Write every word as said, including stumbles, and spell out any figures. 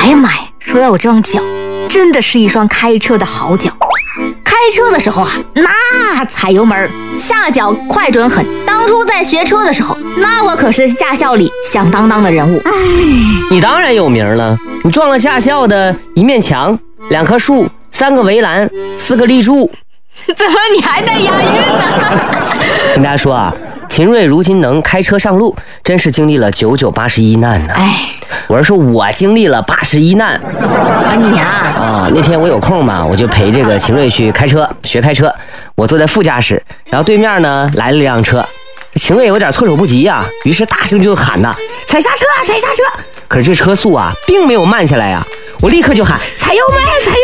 哎呀妈呀，说到我这双脚，真的是一双开车的好脚。开车的时候啊，那踩油门，下脚快准狠。当初在学车的时候，那我可是驾校里响当当的人物。 你当然有名了，你撞了驾校的一面墙、两棵树、三个围栏、四个立柱。 怎么你还带押韵呢？ 跟大家说啊，秦瑞如今能开车上路，真是经历了九九八十一难呢。 哎， 我是说我经历了八十一难啊你啊啊！那天我有空嘛，我就陪这个秦瑞去开车学开车。我坐在副驾驶，然后对面呢来了一辆车，秦瑞有点措手不及啊，于是大声就喊呐：“踩刹车啊，踩刹车！”可是这车速啊并没有慢下来啊，我立刻就喊：“踩油门，踩油